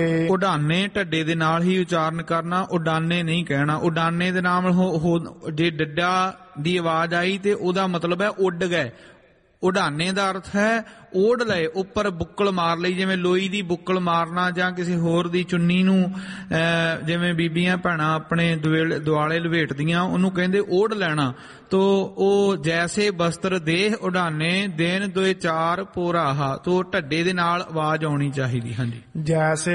ਉਡਾਨੇ ਢੱਡੇ ਦੇ ਨਾਲ ਹੀ ਉਚਾਰਨ ਕਰਨਾ, ਉਡਾਨੇ ਨਹੀਂ ਕਹਿਣਾ। ਉਡਾਨੇ ਦੇ ਨਾਲ ਜੇ ਡੱਡਾ ਦੀ ਆਵਾਜ਼ ਆਈ ਤੇ ਉਹਦਾ ਮਤਲਬ ਹੈ ਉੱਡ ਗਏ। ਉਡਾਨੇ ਦਾ ਅਰਥ ਹੈ ਓੜ ਲਏ, ਉੱਪਰ ਬੁੱਕਲ ਮਾਰ ਲਈ, ਜਿਵੇਂ ਲੋਈ ਦੀ ਬੁੱਕਲ ਮਾਰਨਾ ਜਾਂ ਕਿਸੇ ਹੋਰ ਦੀ ਚੁੰਨੀ ਨੂੰ ਜਿਵੇਂ ਬੀਬੀਆਂ ਭੈਣਾਂ ਆਪਣੇ ਦੁਆਲੇ ਲਵੇਟਦੀਆਂ, ਉਹਨੂੰ ਕਹਿੰਦੇ ਓੜ ਲੈਣਾ। ਤੋ ਉਹ ਜੈਸੇ ਬਸਤਰ ਦੇਹ ਉਡਾਨੇ ਦੇਨ ਦੋਏ ਚਾਰ ਪੋਰਾਹਾ, ਤੋ ਢੱਡੇ ਦੇ ਨਾਲ ਆਵਾਜ਼ ਆਉਣੀ ਚਾਹੀਦੀ। ਹਾਂਜੀ, ਜੈਸੇ